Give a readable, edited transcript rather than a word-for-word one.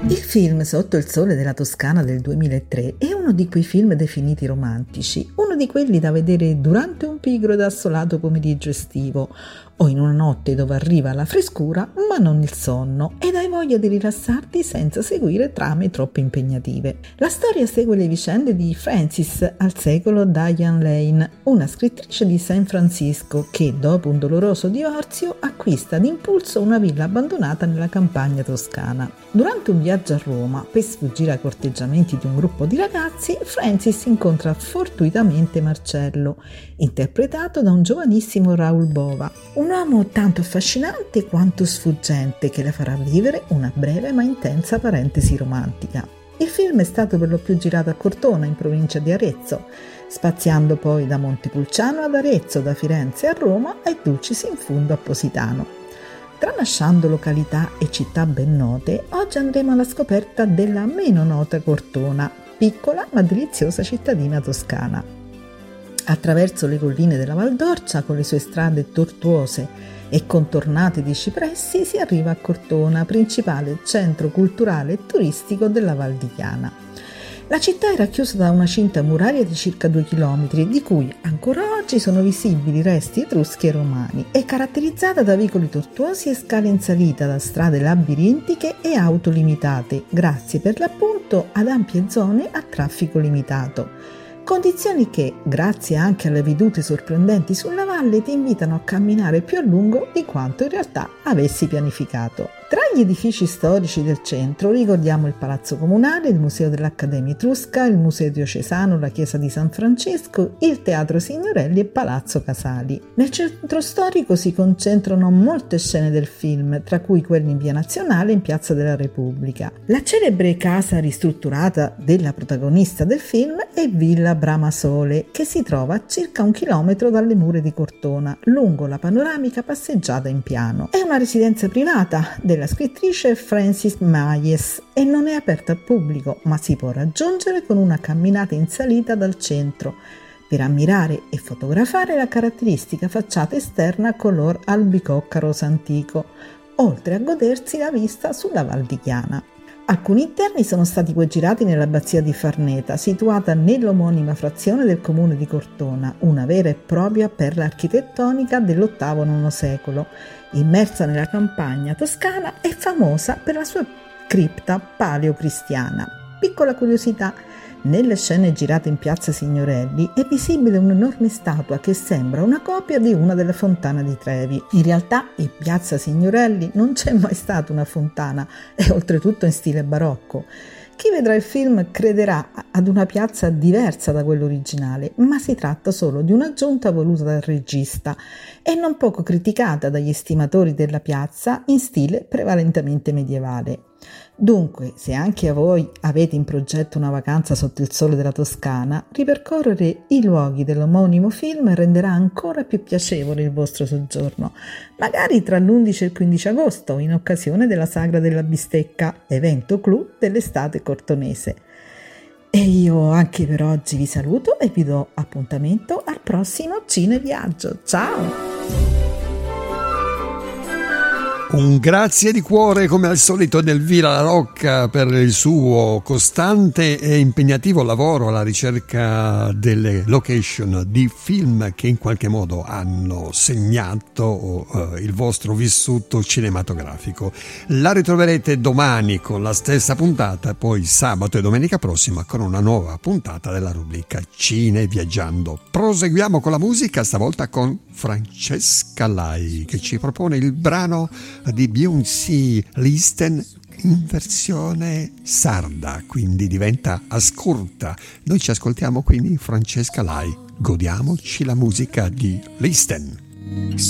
Il film Sotto il sole della Toscana del 2003 è uno di quei film definiti romantici, uno di quelli da vedere durante un pigro ed assolato pomeriggio estivo o in una notte dove arriva la frescura ma non il sonno ed hai voglia di rilassarti senza seguire trame troppo impegnative. La storia segue le vicende di Frances, al secolo Diane Lane, una scrittrice di San Francisco che dopo un doloroso divorzio acquista d'impulso una villa abbandonata nella campagna toscana. Durante un viaggio a Roma, per sfuggire ai corteggiamenti di un gruppo di ragazzi, Frances incontra fortuitamente Marcello, interpretato da un giovanissimo Raoul Bova, un uomo tanto affascinante quanto sfuggente che le farà vivere una breve ma intensa parentesi romantica. Il film è stato per lo più girato a Cortona, in provincia di Arezzo, spaziando poi da Montepulciano ad Arezzo, da Firenze a Roma e Dulcis in fundo a Positano. Tralasciando località e città ben note, oggi andremo alla scoperta della meno nota Cortona, piccola ma deliziosa cittadina toscana. Attraverso le colline della Val d'Orcia, con le sue strade tortuose e contornate di cipressi, si arriva a Cortona, principale centro culturale e turistico della Val di Chiana. La città è racchiusa da una cinta muraria di circa 2 chilometri, di cui ancora oggi sono visibili resti etruschi e romani. È caratterizzata da vicoli tortuosi e scale in salita, da strade labirintiche e auto limitate, grazie per l'appunto ad ampie zone a traffico limitato. Condizioni che, grazie anche alle vedute sorprendenti sulla valle, ti invitano a camminare più a lungo di quanto in realtà avessi pianificato. Tra gli edifici storici del centro ricordiamo il Palazzo Comunale, il Museo dell'Accademia Etrusca, il Museo Diocesano, la Chiesa di San Francesco, il Teatro Signorelli e Palazzo Casali. Nel centro storico si concentrano molte scene del film, tra cui quelle in Via Nazionale e in Piazza della Repubblica. La celebre casa ristrutturata della protagonista del film è Villa Bramasole, che si trova a circa 1 chilometro dalle mura di Cortona, lungo la panoramica passeggiata in piano. È una residenza privata della scrittrice Frances Mayes e non è aperta al pubblico, ma si può raggiungere con una camminata in salita dal centro per ammirare e fotografare la caratteristica facciata esterna color albicocca rosa antico, oltre a godersi la vista sulla Val di Chiana. Alcuni interni sono stati poi girati nell'abbazia di Farneta, situata nell'omonima frazione del comune di Cortona, una vera e propria perla architettonica dell'VIII-IX secolo, immersa nella campagna toscana e famosa per la sua cripta paleocristiana. Piccola curiosità: nelle scene girate in Piazza Signorelli è visibile un'enorme statua che sembra una copia di una delle fontane di Trevi. In realtà in Piazza Signorelli non c'è mai stata una fontana e oltretutto in stile barocco. Chi vedrà il film crederà ad una piazza diversa da quella originale, ma si tratta solo di un'aggiunta voluta dal regista e non poco criticata dagli estimatori della piazza in stile prevalentemente medievale. Dunque, se anche a voi avete in progetto una vacanza sotto il sole della Toscana, ripercorrere i luoghi dell'omonimo film renderà ancora più piacevole il vostro soggiorno, magari tra l'11 e il 15 agosto, in occasione della Sagra della Bistecca, evento clou dell'estate cortonese. E io anche per oggi vi saluto e vi do appuntamento al prossimo Cineviaggio. Ciao! Un grazie di cuore come al solito ad Elvira La Rocca per il suo costante e impegnativo lavoro alla ricerca delle location di film che in qualche modo hanno segnato il vostro vissuto cinematografico. La ritroverete domani con la stessa puntata, poi sabato e domenica prossima con una nuova puntata della rubrica Cine Viaggiando. Proseguiamo con la musica, stavolta con Francesca Lai, che ci propone il brano di Beyoncé, Listen, in versione sarda, quindi diventa ascolta. Noi ci ascoltiamo quindi Francesca Lai, godiamoci la musica di Listen.